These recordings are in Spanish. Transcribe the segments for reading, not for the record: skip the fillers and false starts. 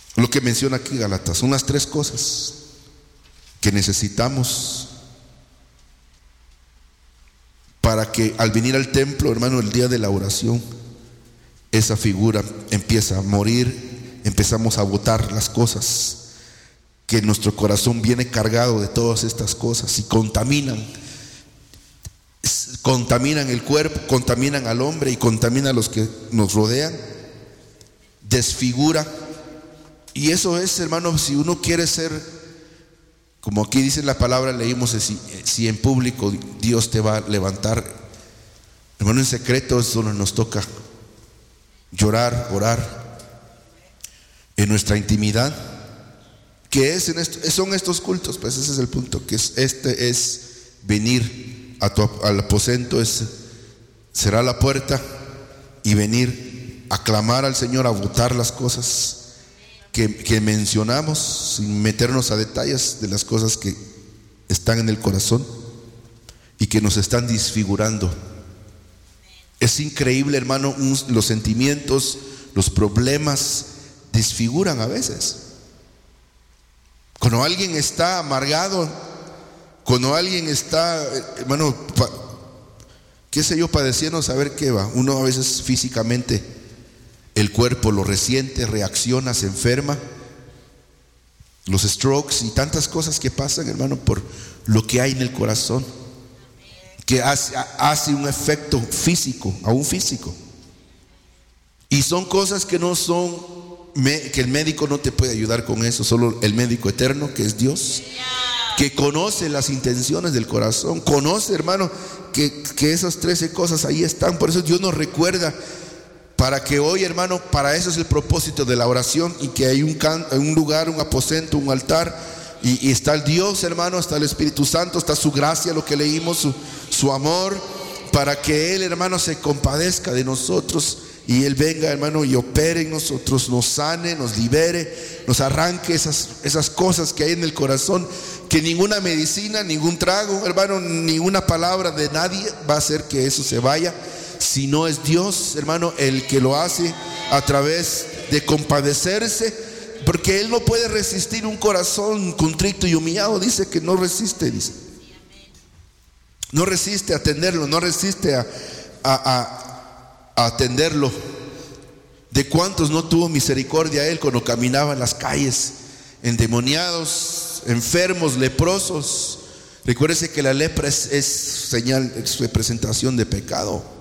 Lo que menciona aquí Gálatas, son las tres cosas que necesitamos para que al venir al templo, hermano, el día de la oración, esa figura empieza a morir, empezamos a botar las cosas, que nuestro corazón viene cargado de todas estas cosas y contaminan el cuerpo, contaminan al hombre y contaminan a los que nos rodean, desfigura. Y eso es, hermano, si uno quiere ser, como aquí dice la palabra, leímos, si en público Dios te va a levantar, hermano, en secreto es donde nos toca llorar, orar, en nuestra intimidad, que es son estos cultos. Pues ese es el punto, que es venir al aposento, será la puerta, y venir a clamar al Señor, a botar las cosas que mencionamos, sin meternos a detalles de las cosas que están en el corazón y que nos están desfigurando. Es increíble, hermano, los sentimientos, los problemas desfiguran a veces. Cuando alguien está amargado, cuando alguien está, hermano, qué sé yo, padeciendo, saber qué va. Uno a veces físicamente, el cuerpo lo resiente, reacciona, se enferma. Los strokes y tantas cosas que pasan, hermano, por lo que hay en el corazón, que hace un efecto físico, aún físico. Y son cosas que no son, que el médico no te puede ayudar con eso, solo el médico eterno, que es Dios, que conoce las intenciones del corazón, conoce, hermano, que esas 13 cosas ahí están. Por eso Dios nos recuerda, para que hoy, hermano, para eso es el propósito de la oración, y que hay un lugar, un aposento, un altar, y está el Dios, hermano, está el Espíritu Santo, está su gracia, lo que leímos, su amor, para que Él, hermano, se compadezca de nosotros y Él venga, hermano, y opere en nosotros, nos sane, nos libere, nos arranque esas cosas que hay en el corazón, que ninguna medicina, ningún trago, hermano, ninguna palabra de nadie va a hacer que eso se vaya, si no es Dios, hermano, el que lo hace a través de compadecerse, porque Él no puede resistir un corazón contrito y humillado. Dice que no resiste, dice. No resiste a atenderlo, no resiste a atenderlo. ¿De cuántos no tuvo misericordia Él cuando caminaba en las calles, endemoniados, enfermos, leprosos? Recuérdese que la lepra es señal, es representación de pecado.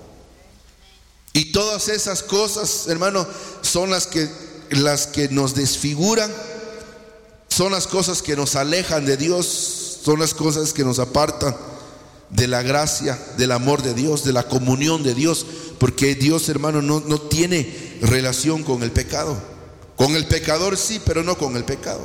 Y todas esas cosas, hermano, son las que nos desfiguran, son las cosas que nos alejan de Dios, son las cosas que nos apartan de la gracia, del amor de Dios, de la comunión de Dios, porque Dios, hermano, no tiene relación con el pecado. Con el pecador sí, pero no con el pecado.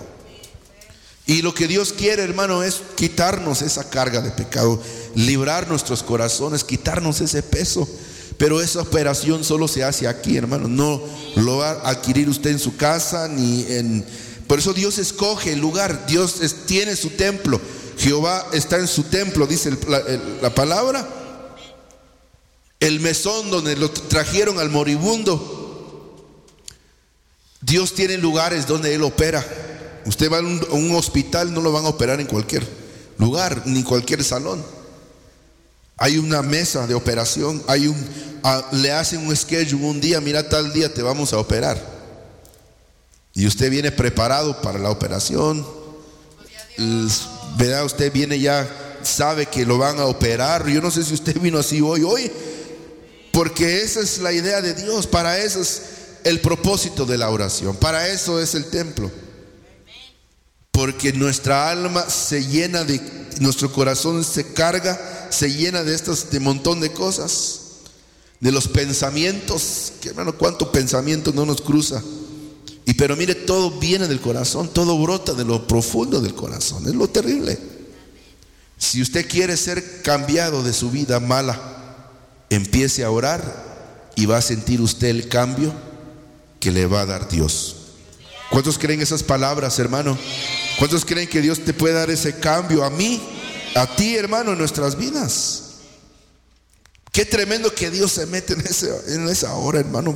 Y lo que Dios quiere, hermano, es quitarnos esa carga de pecado, librar nuestros corazones, quitarnos ese peso. Pero esa operación solo se hace aquí, hermano. No lo va a adquirir usted en su casa Por eso Dios escoge el lugar. Dios tiene su templo. Jehová está en su templo, dice la palabra. El mesón donde lo trajeron al moribundo. Dios tiene lugares donde Él opera. Usted va a un hospital, no lo van a operar en cualquier lugar, ni cualquier salón. Hay una mesa de operación, le hacen un schedule un día, mira, tal día te vamos a operar. Y usted viene preparado para la operación. ¿Verdad? Usted viene ya, sabe que lo van a operar. Yo no sé si usted vino así hoy, porque esa es la idea de Dios. Para eso es el propósito de la oración, para eso es el templo. Porque nuestra alma se llena nuestro corazón se carga, se llena de montón de cosas, de los pensamientos, que hermano, cuánto pensamiento no nos cruza. Pero mire, todo viene del corazón, todo brota de lo profundo del corazón, es lo terrible. Si usted quiere ser cambiado de su vida mala, empiece a orar y va a sentir usted el cambio que le va a dar Dios. ¿Cuántos creen esas palabras, hermano? ¿Cuántos creen que Dios te puede dar ese cambio a mí, a ti, hermano, en nuestras vidas? Qué tremendo que Dios se mete en esa hora, hermano.